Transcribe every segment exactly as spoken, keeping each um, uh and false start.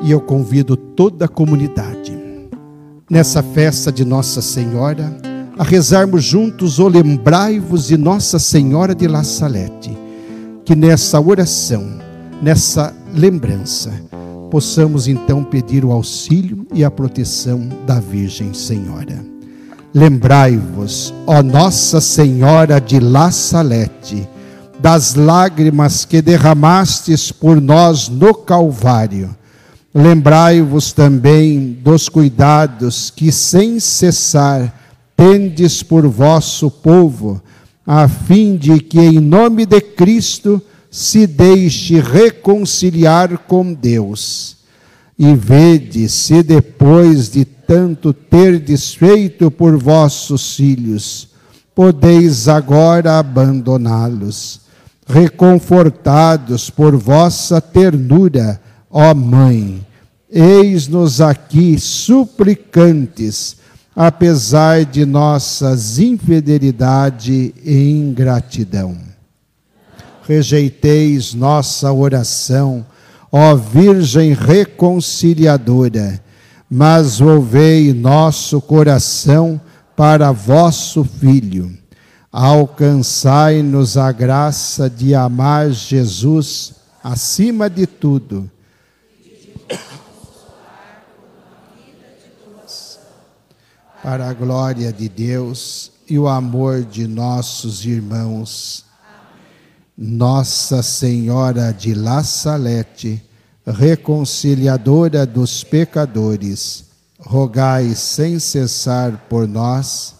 E eu convido toda a comunidade, nessa festa de Nossa Senhora, a rezarmos juntos o Lembrai-vos de Nossa Senhora de La Salette. Que nessa oração, nessa lembrança, possamos então pedir o auxílio e a proteção da Virgem Senhora. Lembrai-vos, ó Nossa Senhora de La Salette, das lágrimas que derramastes por nós no Calvário. Lembrai-vos também dos cuidados que sem cessar tendes por vosso povo, a fim de que em nome de Cristo se deixe reconciliar com Deus. E vede se depois de tanto terdes feito por vossos filhos, podeis agora abandoná-los, reconfortados por vossa ternura, ó Mãe. Eis-nos aqui suplicantes, apesar de nossas infidelidade e ingratidão. Rejeiteis nossa oração, ó Virgem reconciliadora, mas volvei nosso coração para vosso Filho. Alcançai-nos a graça de amar Jesus acima de tudo. Para a glória de Deus e o amor de nossos irmãos. Nossa Senhora de La Salette, reconciliadora dos pecadores, rogai sem cessar por nós.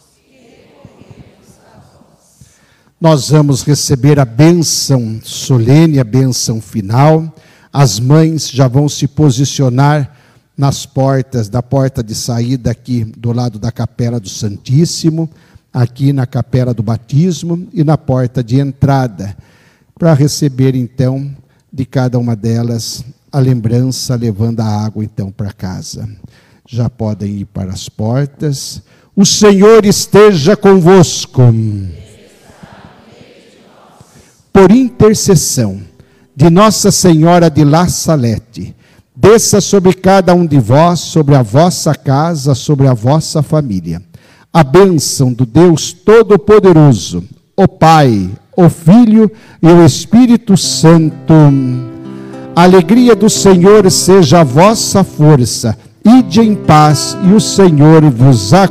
Nós vamos receber a bênção solene, a bênção final. As mães já vão se posicionar nas portas, da porta de saída aqui do lado da Capela do Santíssimo, aqui na Capela do Batismo e na porta de entrada, para receber então de cada uma delas a lembrança, levando a água então para casa. Já podem ir para as portas. O Senhor esteja convosco. Por intercessão de Nossa Senhora de La Salette, desça sobre cada um de vós, sobre a vossa casa, sobre a vossa família, a bênção do Deus Todo-Poderoso, o Pai, o Filho e o Espírito Santo. A alegria do Senhor seja a vossa força. Ide em paz e o Senhor vos acompanhe.